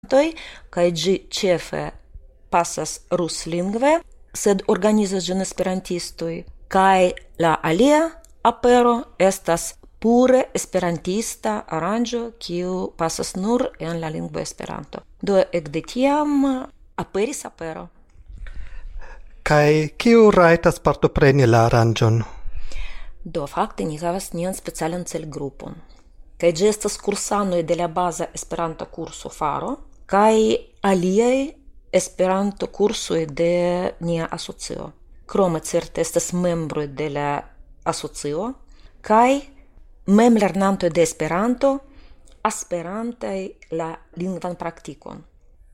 kaj ĝi ĉefe pasas ruslingve, sed organizas ĝin esperantistoj, kaj la alia apero estas pure esperantista aranĝo, kiu pasas nur en la lingvo Esperanto. Do ekde tiam aperis apero. Kaj kiu rajtas partopreni la aranĝon? Do fakte ni havas nian specialan celgrupon. Kaj ĝi estas kursanoj de la baza Esperanto-kurso Faro kaj aliaj Esperanto-kursoj de nia asocio. Krome certe estas membroj de la asocio kaj memlernantoj de Esperanto aspirantaj la lingvan praktikon.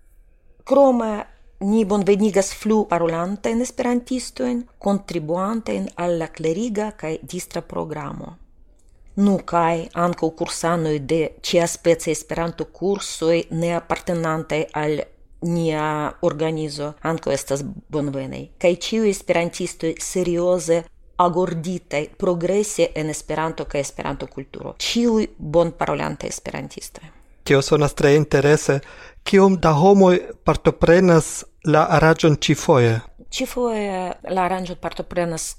Krome ni bonvenigas fluparolantajn esperantistojn, kontribuantajn al la kleriga kaj distra programo. Nu kaj ankaŭ kursanoj de ĉiaspecaj Esperanto-kursoj ne apartenantaj al nia organizo ankaŭ estas bonvenaj. Kaj ĉiuj esperantistoj serioze agorditaj progresi en Esperanto kaj Esperanto-kulturo. Ĉiuj bonparolantaj esperantistoj. Tio sonas tre interese. Kiom da homoj partoprenas la aranĝon ĉifoje? Ĉifoje la aranĝon partoprenas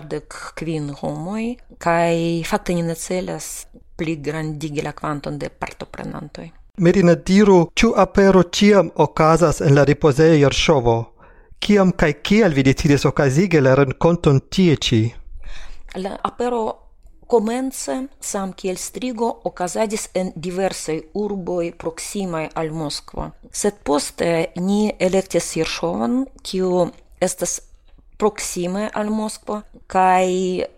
45 homoj, kaj fakte ni ne celas pligrandigi la kvanton de partoprenantoj. Medina, diru, ĉu apero ĉiam okazas en la ripozejo Jerŝovo? Kiam kaj kial vi decidis okazigi la renkonton tie ĉi? La apero komence, sam kiel strigo, okazadis en diversaj urboj proksimaj al Moskvo. Sed poste ni elektis Jerŝovon, kiu estas proksime al Moskvo, kaj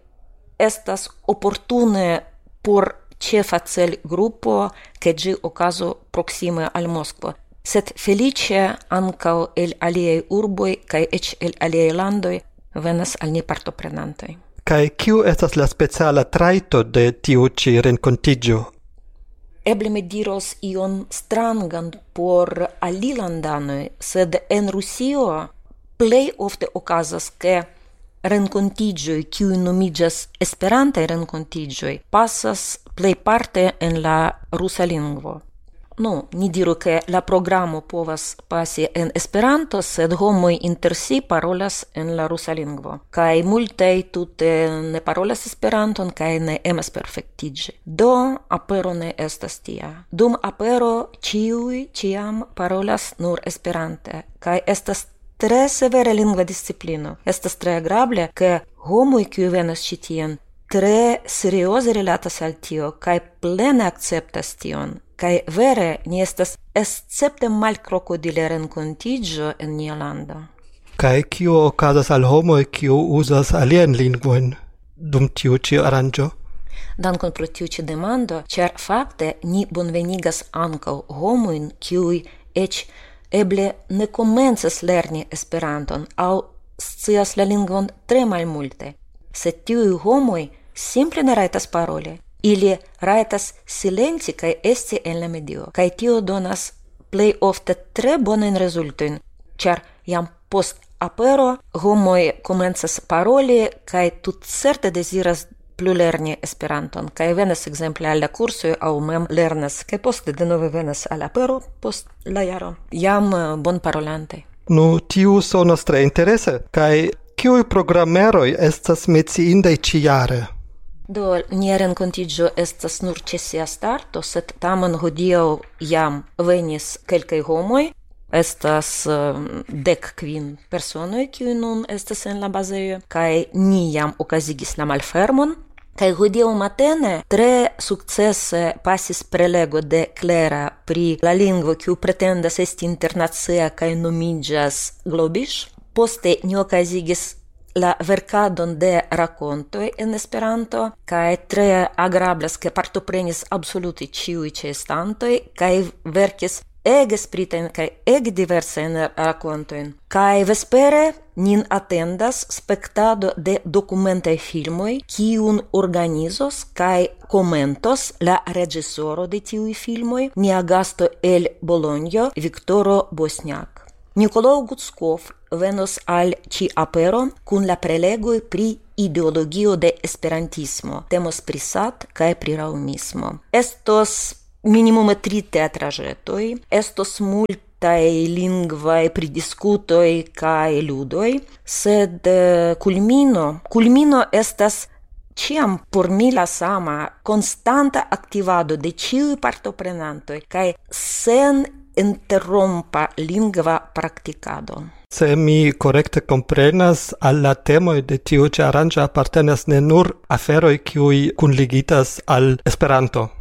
estas oportune por ĉefa celgrupo, ke ĝi okazu proksime al Moskvo. Sed feliĉe ankaŭ el aliaj urboj kaj eĉ el aliaj landoj venas al ni partoprenantoj. Kaj kiu estas la speciala trajto de tiu ĉi renkontiĝo? Eble mi diros ion strangan por alilandanoj, sed en Rusio plej ofte okazas, ke renkontiĝoj, kiuj nomiĝas esperantaj renkontiĝoj, pasas plejparte en la rusa lingvo. Ni diru, ke la programo povas pasi en Esperanto, sed homoj inter si parolas en la rusa lingvo. Kaj multaj tute ne parolas Esperanton kaj ne emas perfektiĝi. Do apero ne estas tia. Dum apero ĉiuj ĉiam parolas nur Esperante, kaj estas tre severa lingva disciplino. Estas tre agrable, ke homoj, kiuj venas ĉi tien, tre serioze rilatas al tio kaj plene akceptas tion. Kaj vere ni estas escepte malkrokodile renkontiĝo en nia lando. Kaj kio okazas al homoj, kiu uzas aliajn lingvojn dum tiu ĉi aranĝo? Dankon pro tiu ĉi demando, ĉar fakte ni bonvenigas ankaŭ homojn, kiuj eĉ eble ne komencas lerni Esperanton aŭ scias la lingvon tre malmulte. Sed tiuj homoj simple ne rajtas paroli. Ili rajtas silenci kaj esti en la medio, kaj tio donas plej ofte tre bonajn rezultojn, ĉar jam post apero homoj komencas paroli kaj tutcerte deziras plu lerni Esperanton, kaj venas ekzemple al la kursoj aŭ mem lernas, kaj poste denove venas al apero post la jaro, jam bonparolante. Tiu sonas tre interese, kaj kiuj programeroj estas menciindaj ĉijare? Do, nia renkontiĝo estas nur ĉe sia starto, sed tamen hodiaŭ jam venis kelkaj homoj, estas 15 personoj, kiuj nun estas en la bazejo, kaj ni jam okazigis la malfermon, kaj hodiaŭ matene tre sukcese pasis prelego de Klera pri la lingvo, kiu pretendas esti internacia kaj nomiĝas Globish. Poste ni okazigis la verkadon de rakontoj en Esperanto, kaj tre agrablas, ke partoprenis absolute ĉiuj ĉeestantoj kaj verkis ege spritajn kaj ege diversajn rakontojn. Kaj vespere nin atendas spektado de dokumentaj filmoj, kiun organizos kaj komentos la reĝisoro de tiuj filmoj, nia gasto el Bolonjo, Viktoro Bosniak. Nikolao Gutskov venos al ĉi apero kun la prelegoj pri ideologio de esperantismo, temos pri SAT kaj pri raŭmismo. Estos minimume 3 teatraĵetoj, estos multaj lingvaj pridiskutoj kaj ludoj, sed kulmino estas ĉiam por mi la sama konstanta aktivado de ĉiuj partoprenantoj kaj sen interrompa lingva praktikado. Se mi korekte komprenas, al la temoj de tiu ĉi aranĝo apartenas ne nur aferoj kiuj kunligitas al Esperanto.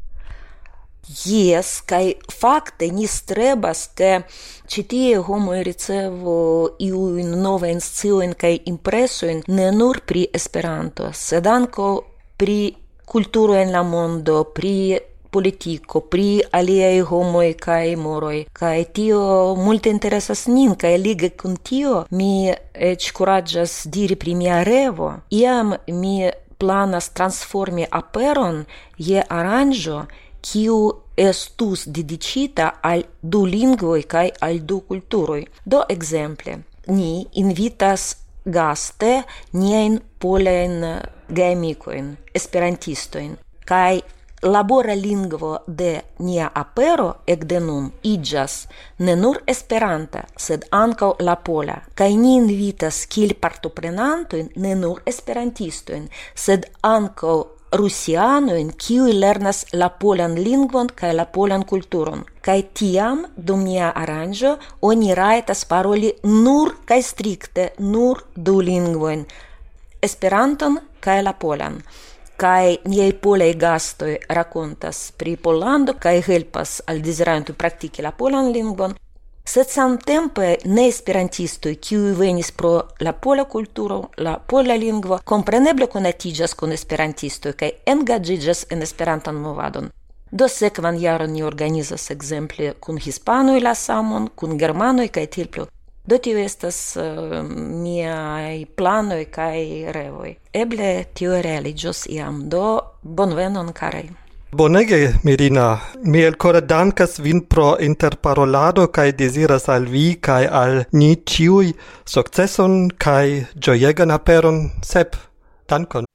Jes, kaj fakte ni strebas, ke ĉi tie homoj ricevu iujn novajn sciojn kaj impresojn ne nur pri Esperanto, sed ankaŭ pri kulturo en la mondo, pri politiko, pri aliaj homoj kaj moroj, kaj tio multe interesas nin, kaj lige kun tio mi eĉ kuraĝas diri pri mia revo. Iam mi planas transformi aperon je aranĝo, kiu estus dediĉita al 2 lingvoj kaj al 2 kulturoj. Do ekzemple, ni invitas gaste niajn polajn geamikojn, esperantistojn, kaj labora lingvo de nia apero ekde nun iĝas ne nur Esperanta, sed ankaŭ la pola, kaj ni invitas kiel partoprenantojn ne nur esperantistojn, sed ankaŭ rusianojn, kiuj lernas la polan lingvon kaj la polan kulturon. Kaj tiam, dum nia aranĝo, oni rajtas paroli nur kaj strikte nur 2 lingvojn, Esperanton kaj la polan. Kaj niaj polaj gastoj rakontas pri Pollando kaj helpas al dezirantoj praktiki la polan lingvon, sed samtempe ne esperantistoj, kiuj venis pro la pola kulturo, la pola lingvo, kompreneble konatiĝas kun esperantistoj kaj engaĝiĝas en Esperantan movadon. Do sekvan jaron ni organizas ekzemple kun hispanoj la samon, kun germanoj kaj tiel plu. Do tio estas miaj planoj kaj revoj. Eble tio realiĝos iam, do bonvenon karaj. Bonege, Mirina. Mi elkore dankas vin pro interparolado kaj deziras al vi kaj al ni ĉiuj sukceson kaj ĝojegan aperon. Sep, dankon.